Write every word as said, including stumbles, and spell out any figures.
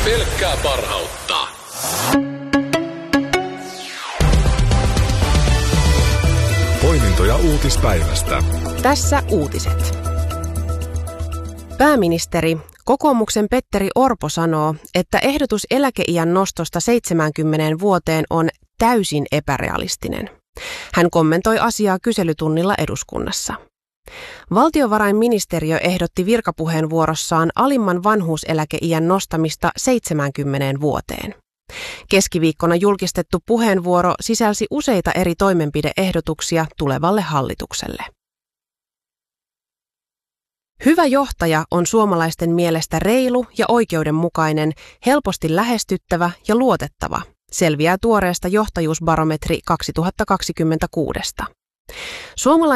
Pelkkää parhautta. Poimintoja uutispäivästä. Tässä uutiset. Pääministeri, kokoomuksen Petteri Orpo sanoo, että ehdotus eläkeiän nostosta seitsemäänkymmeneen vuoteen on täysin epärealistinen. Hän kommentoi asiaa kyselytunnilla eduskunnassa. Valtiovarainministeriö ehdotti virkapuheenvuorossaan alimman vanhuuseläkeiän nostamista seitsemäänkymmeneen vuoteen. Keskiviikkona julkistettu puheenvuoro sisälsi useita eri toimenpide-ehdotuksia tulevalle hallitukselle. Hyvä johtaja on suomalaisten mielestä reilu ja oikeudenmukainen, helposti lähestyttävä ja luotettava, selviää tuoreesta johtajuusbarometri kaksituhattakaksikymmentäkuusi. Suomalaiset